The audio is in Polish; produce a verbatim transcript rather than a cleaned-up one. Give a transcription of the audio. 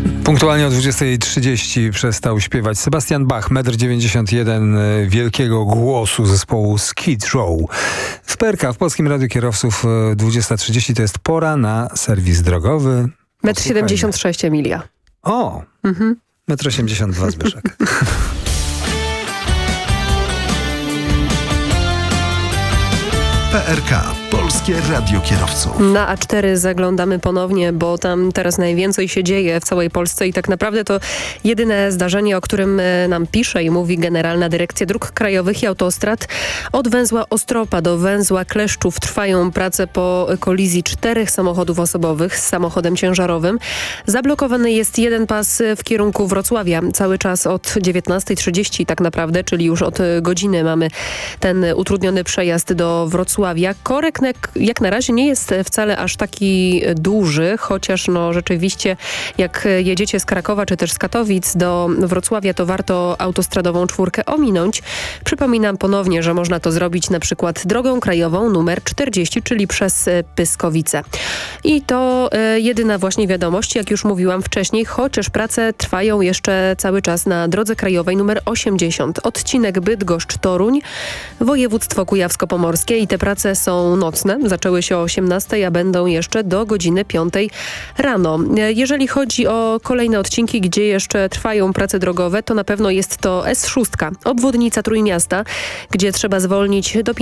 Punktualnie o dwudziestej trzydzieści przestał śpiewać Sebastian Bach, metr dziewięćdziesiąt jeden, wielkiego głosu zespołu Skid Row. W P R K, w Polskim Radiu Kierowców, dwudziesta trzydzieści to jest pora na serwis drogowy. metr siedemdziesiąt sześć, Emilia. O, Mhm. metr osiemdziesiąt dwa, Zbyszek. P R K. Polskie Radio Kierowców. Na A cztery zaglądamy ponownie, bo tam teraz najwięcej się dzieje w całej Polsce i tak naprawdę to jedyne zdarzenie, o którym nam pisze i mówi Generalna Dyrekcja Dróg Krajowych i Autostrad. Od węzła Ostropa do węzła Kleszczów trwają prace po kolizji czterech samochodów osobowych z samochodem ciężarowym. Zablokowany jest jeden pas w kierunku Wrocławia. Cały czas od dziewiętnastej trzydzieści tak naprawdę, czyli już od godziny mamy ten utrudniony przejazd do Wrocławia. Korek jak na razie nie jest wcale aż taki duży, chociaż no rzeczywiście jak jedziecie z Krakowa czy też z Katowic do Wrocławia, to warto autostradową czwórkę ominąć. Przypominam ponownie, że można to zrobić na przykład drogą krajową numer czterdzieści, czyli przez Pyskowice. I to e, jedyna właśnie wiadomość, jak już mówiłam wcześniej, chociaż prace trwają jeszcze cały czas na drodze krajowej numer osiemdziesiąt. Odcinek Bydgoszcz-Toruń, województwo kujawsko-pomorskie i te prace są nocne. Zaczęły się o osiemnastej, a będą jeszcze do godziny piątej rano. Jeżeli chodzi o kolejne odcinki, gdzie jeszcze trwają prace drogowe, to na pewno jest to S sześć, obwodnica Trójmiasta, gdzie trzeba zwolnić do